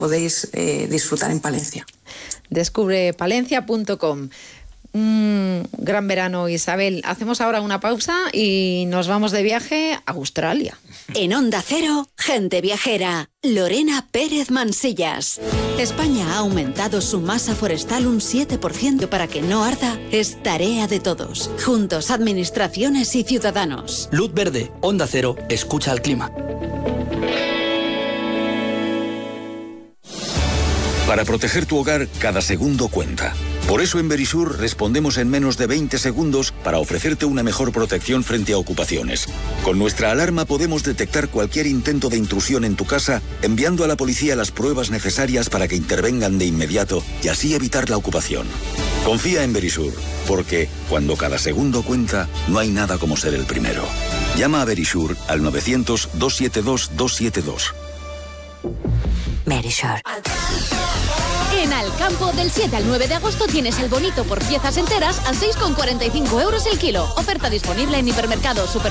podéis disfrutar en Palencia. Descubrepalencia.com. Un gran verano, Isabel. Hacemos ahora una pausa y nos vamos de viaje a Australia. En Onda Cero, gente viajera. Lorena Pérez Mansillas. España ha aumentado su masa forestal un 7% para que no arda. Es tarea de todos. Juntos, administraciones y ciudadanos. Luz verde, Onda Cero, escucha al clima. Para proteger tu hogar, cada segundo cuenta. Por eso en Verisur respondemos en menos de 20 segundos para ofrecerte una mejor protección frente a ocupaciones. Con nuestra alarma podemos detectar cualquier intento de intrusión en tu casa, enviando a la policía las pruebas necesarias para que intervengan de inmediato y así evitar la ocupación. Confía en Verisur, porque cuando cada segundo cuenta, no hay nada como ser el primero. Llama a Verisur al 900-272-272. Verisur. En Alcampo, del 7 al 9 de agosto tienes el bonito por piezas enteras a 6,45 € el kilo. Oferta disponible en hipermercados,